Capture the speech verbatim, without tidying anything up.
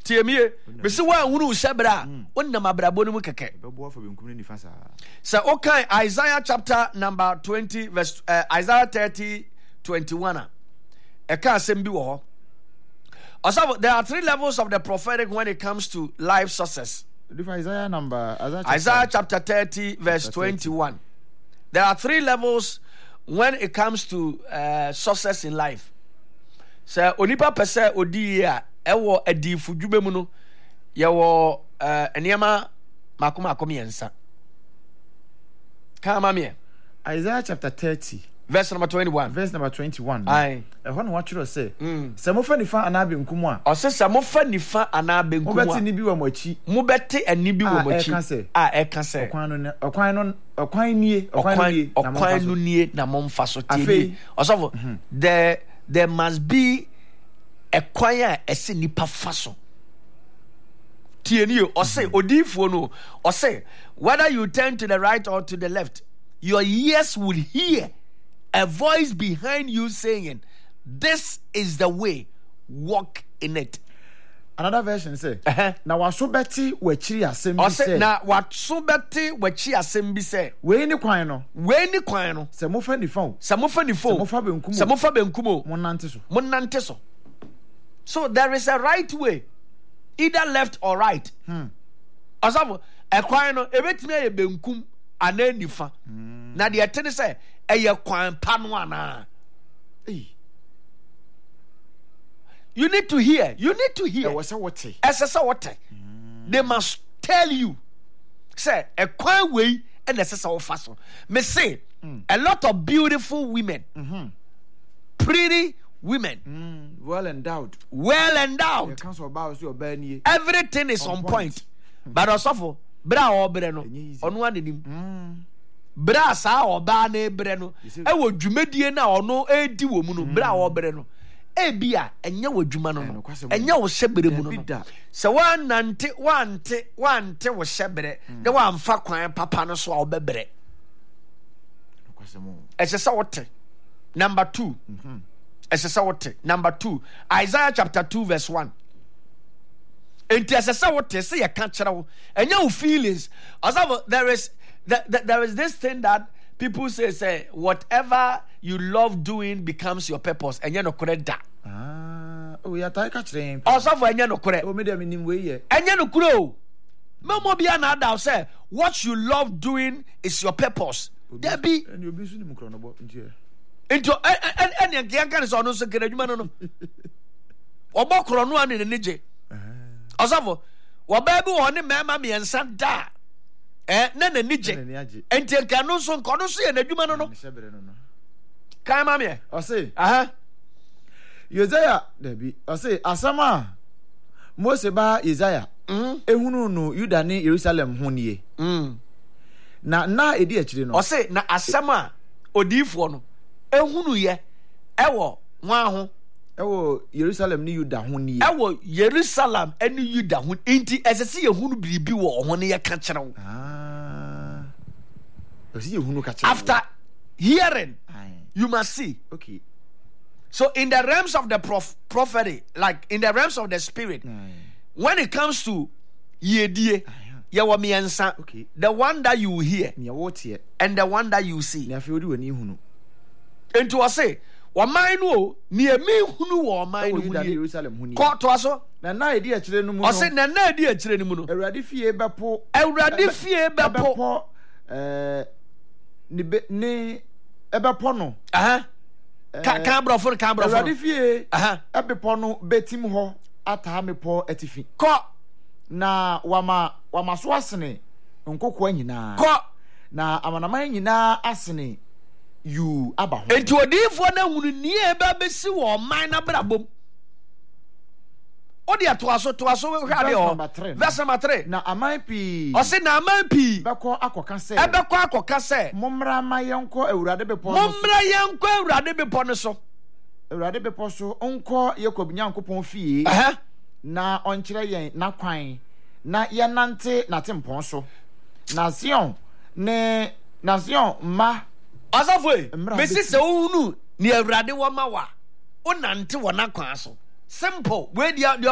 tiemie me se wa hunu shebra wonnam abrabo no mu keke bebo afa benkum ne nifa sa so okay Isaiah chapter number twenty verse uh, Isaiah thirty twenty-one e ka asem bi wo ho. Also there are three levels of the prophetic when it comes to life success. Isaiah number Isaiah chapter, Isaiah chapter thirty verse twenty-one. There are three levels when it comes to uh, success in life. So onipa pese odi a ewo adifu dwuma mu no ye wo enema makoma akomiensa. Come on here. Isaiah chapter thirty verse number twenty-one. Verse number twenty-one. Aye. E ho no watchero say. Se mo fa nifa ana benkum a. O se se mo fa nifa ana benkum a. Mo beti ni bi wo machi. Mo beti ani bi wo machi. Ah e ka se. Okwan no okwan no okwan nie, okwan nie. Okwan no nie na mo mfa so tie. Osofo there there must be a kwan a ese nipa fa so. Tie ni o se odifo no o se whether you turn to the right or to the left your ears will hear a voice behind you saying, this is the way, walk in it. Another version say, uh-huh. Na waso beti wachiri asem bi say. Na waso beti wachiri asem bi say. We ni kwan no. We ni kwan no. Se mo fa ni fon. Se mo fa ni fon. Se mo fa benkum. Se mo fa benkum. Mo nante so. Mo nante so. So there is a right way, either left or right. Hmm. Asafo, e kwan no ebetimi aye benkum ana nifa. Na de etene say eye kwan pa no ana. You need to hear. You need to hear. Esa what? Esa what? They must tell you. Say a kwan way and esa wo fa so. Me say mm. a lot of beautiful women. Mm-hmm. Pretty women. Mm. Well endowed. Well endowed. Everything is on, on point. point. But also bra o bre no. Onu anenim. Bra sa oba na ebre no e wo dwumadie na ono edi wo mu no bra wo bre no e bia enye wo dwuma no no enye wo hyebere mu no se wan nante wante wante wo hyebere de wan fa kwan papa no so a obebre e se sa wote number two mhm e se sa wote number two Isaiah chapter two verse one. Enti e se sa wote se ye ka kire wo enye wo feelings also there is That, that, there is this thing that people say, say, whatever you love doing becomes your purpose. And you're not correct that. Ah, oh, yeah, I catch them. Also, for you're not correct. Oh, me, I'm in way. And you're not correct. Mama be another say, what you love doing is your purpose. There be. And you'll be soon in Cronobo. Into and and young can is on also get you man. Or more Crono and in the Nije. Also, what baby on him, mamma, me and Santa. Eh na na nije enti nka no so nka no so ye na adwuma no no kan ma me o say aha Isaiah debi o say asama Mose ba Isaiah ehunu no Juda ni Jerusalem ho nie mm na na edi akire no o say na asama odifo no ehunu ye ewo nwa ho ewo Jerusalem ni Juda ho nie ewo Jerusalem eni Juda ho enti esese ye hunu biribi wo ho ne ye ka kire wo ah after hearing you must see. Okay, so in the realms of the prof- prophecy, like in the realms of the spirit, when it comes to yedie yawo miensa, okay, the one that you hear and the one that you see into us say wa man no near me hunu wo man no ko to aso na na edi akire no mu no o se na na edi akire no mu no Awurade fie bepo Awurade fie bepo eh ni ni ebepo no aha ka ka brofo ka brofo Awurade fie aha ebepo no betim ho ata mepo atifi ko na wama wama so asene nkokwa nyina ko na amanaman nyina asene you aba ho enti odifo na hunu ni e ba besi wo man na brabom odi atoaso toaso hwade o verse number three na aman pi o se na aman pi beko akoka se e beko akoka se momra ma yenko Awurade bepo no momra yenko Awurade bepo no so Awurade bepo so onko Yakob Nyankopon fie aha na onkyere yen na kwan na yenante na tempon so na Sion ne na Sion ma asafo mesi se ohunu ni Awurade wo ma wa onante wo na kwan so simple we dia